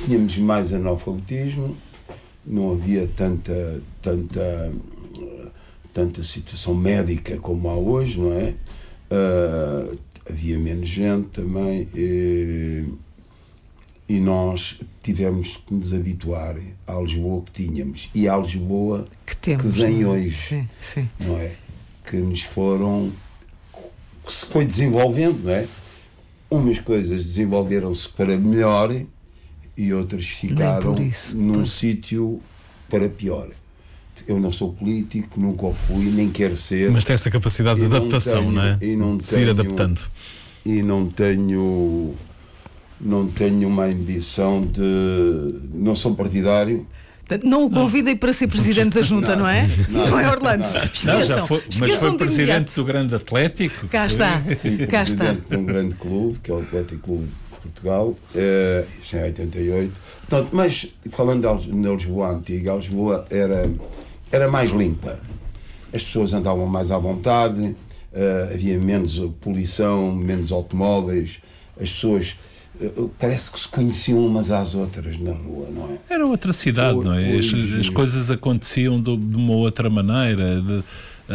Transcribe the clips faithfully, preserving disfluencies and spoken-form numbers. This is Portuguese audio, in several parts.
tínhamos mais analfabetismo, não havia tanta, tanta, tanta situação médica como há hoje, não é? Uh, havia menos gente também, e, e nós tivemos que nos habituar à Lisboa que tínhamos e à Lisboa que, temos, que vem não? hoje, sim, sim. não é? Que nos foram, que se foi desenvolvendo, não é? Umas coisas desenvolveram-se para melhor e outras ficaram num sítio para pior. Eu não sou político, nunca o fui, nem quero ser. Mas tem essa capacidade de adaptação, não, tenho, não é? E não de tenho, se ir adaptando. E não tenho, não tenho uma ambição de... Não sou partidário. Não o convidem para ser presidente da junta, não, não é? Não, não é, Orlando? Não, esqueçam, já foi, mas foi presidente do grande Atlético. Cá está. Fui Cá presidente está. de um grande clube, que é o Atlético Clube de Portugal, é, isso é em oitenta e oito. Portanto, mas falando da Lisboa antiga, a Lisboa era, era mais limpa. As pessoas andavam mais à vontade, uh, havia menos poluição, menos automóveis, as pessoas... Parece que se conheciam umas às outras na rua, não é? Era outra cidade, o, não é? As, hoje... as coisas aconteciam de, de uma outra maneira. De, uh,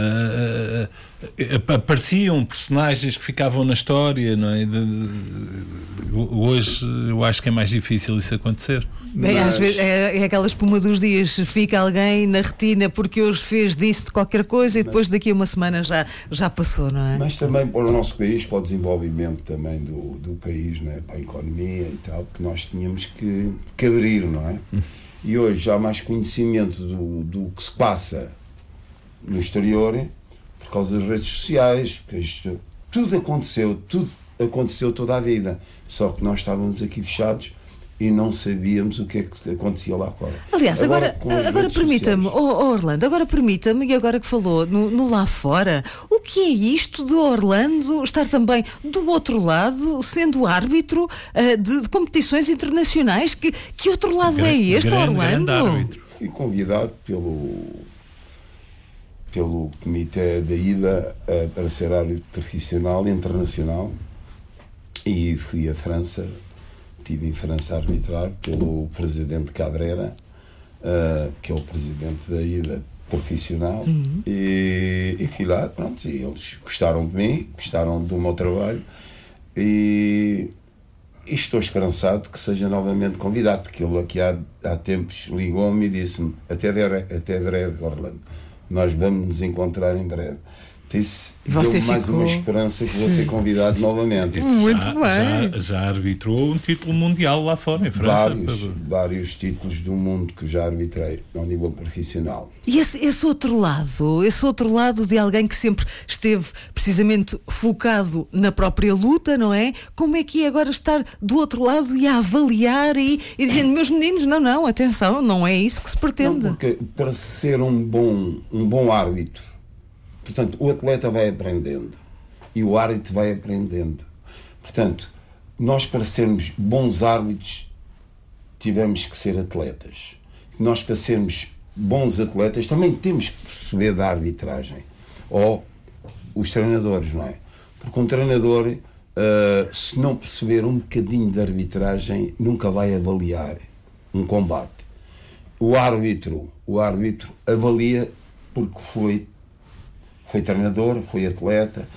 uh, apareciam personagens que ficavam na história, não é? De, de, hoje eu acho que é mais difícil isso acontecer. Bem, Mas... às vezes é, é aquela espuma dos dias, fica alguém na retina porque hoje fez disso de qualquer coisa e depois daqui a uma semana já, já passou, não é? Mas também para o nosso país, para o desenvolvimento também do, do país, não é? Para a economia e tal, que nós tínhamos que, que abrir, não é? E hoje há mais conhecimento do, do que se passa no exterior por causa das redes sociais, porque isto, tudo aconteceu, tudo aconteceu toda a vida, só que nós estávamos aqui fechados e não sabíamos o que é que acontecia lá fora. Aliás, agora, agora, agora permita-me, oh, oh Orlando, agora permita-me, e agora que falou no, no lá fora, o que é isto de Orlando estar também do outro lado, sendo árbitro uh, de, de competições internacionais? Que, que outro lado grande, é este, grande, Orlando? Grande Fui convidado pelo, pelo Comitê da I D A uh, para ser árbitro profissional internacional e fui à França. Estive em França a arbitrar pelo presidente Cabrera, uh, que é o presidente da I D A profissional, uhum. e, e fui lá, pronto, e eles gostaram de mim, gostaram do meu trabalho, e, e estou esperançado que seja novamente convidado, porque ele aqui há, há tempos ligou-me e disse-me, até breve, até breve, Orlando, nós vamos nos encontrar em breve. Isso deu mais ficou... uma esperança que vou ser convidado novamente. Muito já, bem. Já, já arbitrou um título mundial lá fora, em França? Vários, vários títulos do mundo que já arbitrei ao nível profissional. E esse, esse outro lado, esse outro lado de alguém que sempre esteve precisamente focado na própria luta, não é? Como é que é agora estar do outro lado e a avaliar e, e dizendo, meus meninos, não, não, atenção, não é isso que se pretende. Não, porque para ser um bom, um bom árbitro, portanto, o atleta vai aprendendo e o árbitro vai aprendendo. Portanto, nós para sermos bons árbitros tivemos que ser atletas. Nós para sermos bons atletas também temos que perceber da arbitragem. Ou os treinadores, não é? Porque um treinador, uh, se não perceber um bocadinho de arbitragem, nunca vai avaliar um combate. O árbitro, o árbitro avalia porque foi Foi treinador, foi atleta,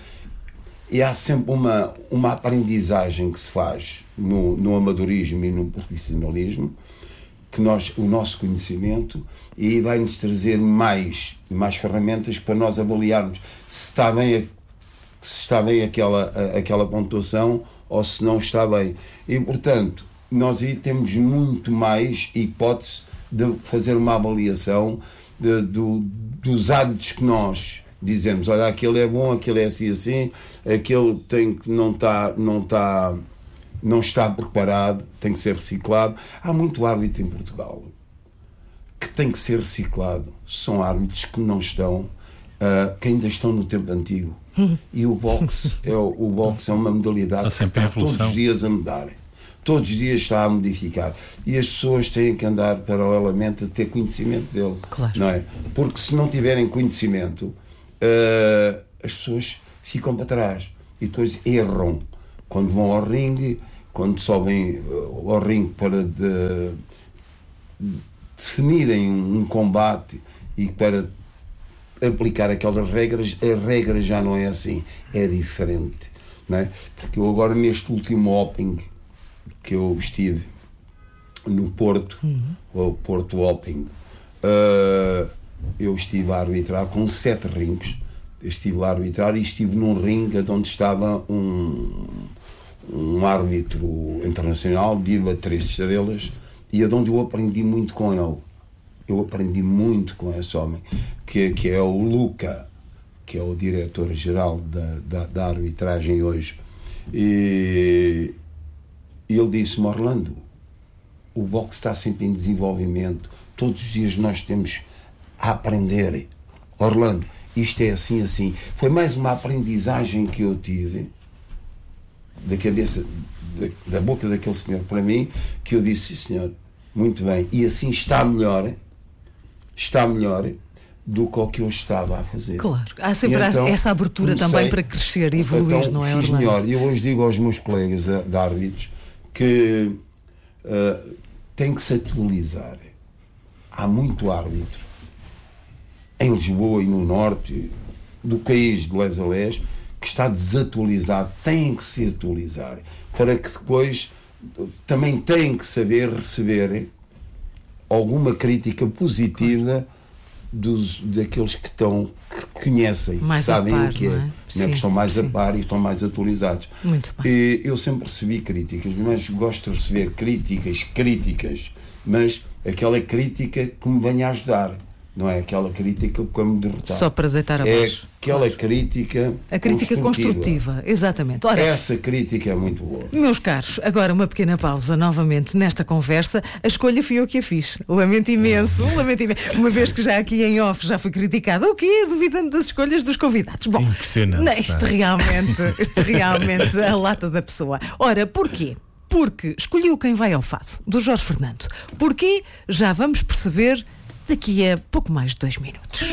e há sempre uma, uma aprendizagem que se faz no, no amadorismo e no profissionalismo, que nós, o nosso conhecimento, e vai-nos trazer mais, mais ferramentas para nós avaliarmos se está bem, se está bem aquela, aquela pontuação ou se não está bem. E, portanto, nós aí temos muito mais hipótese de fazer uma avaliação de, do, dos hábitos que nós dizemos, olha, aquele é bom, aquele é assim assim, aquele tem que não está, não está, não está preparado, tem que ser reciclado. Há muito árbitro em Portugal que tem que ser reciclado. São árbitros que não estão, uh, que ainda estão no tempo antigo. E o boxe é, o boxe é uma modalidade que está todos os dias a mudar. Todos os dias está a modificar. E as pessoas têm que andar paralelamente a ter conhecimento dele. Claro. Não é? Porque se não tiverem conhecimento, Uh, as pessoas ficam para trás e depois erram quando vão ao ringue quando sobem uh, ao ringue para de, definirem um, um combate e para aplicar aquelas regras, a regra já não é assim, é diferente, não é? Porque eu agora neste último Open que eu estive no Porto, uhum. o Porto Open, uh, eu estive a arbitrar com sete rings, eu estive lá a arbitrar e estive num ringue onde estava um, um árbitro internacional, Diva Três Estrelas, e é onde eu aprendi muito com ele. Eu aprendi muito com esse homem, que, que é o Luca, que é o diretor-geral da, da, da arbitragem hoje. E, e ele disse-me: Orlando, o boxe está sempre em desenvolvimento, todos os dias nós temos a aprender. Orlando, isto é assim, assim. Foi mais uma aprendizagem que eu tive da cabeça, da, da boca daquele senhor para mim, que eu disse: sim, senhor, muito bem, e assim está melhor, está melhor do que o que eu estava a fazer. Claro, há sempre então, essa abertura também para crescer e evoluir, então, não é, Orlando? Melhor. E eu hoje digo aos meus colegas de árbitros que uh, têm que se atualizar. Há muito árbitro em Lisboa e no norte do país, de les a les, que está desatualizado. Tem que se atualizar para que depois também têm que saber receber alguma crítica positiva dos, daqueles que estão, que conhecem, mais que sabem par, o que é, é? Né, Sim, que estão mais sim. a par e estão mais atualizados. Muito bem. E eu sempre recebi críticas, mas gosto de receber críticas, críticas, mas aquela crítica que me venha a ajudar. Não é aquela crítica para me derrotar. Só para deitar abaixo. É aquela claro. crítica A crítica construtiva. construtiva, exatamente. Ora, essa crítica é muito boa. Meus caros, agora uma pequena pausa novamente nesta conversa. A escolha fui eu que a fiz. Lamento imenso, lamento imenso. Uma vez que já aqui em off já fui criticada. O quê? Duvidando das escolhas dos convidados. Bom, impressionante. Não, isto realmente, isto realmente a lata da pessoa. Ora, porquê? Porque escolhi o Quem Vai ao Fado, do Jorge Fernando. Porquê? Já vamos perceber daqui a pouco mais de dois minutos.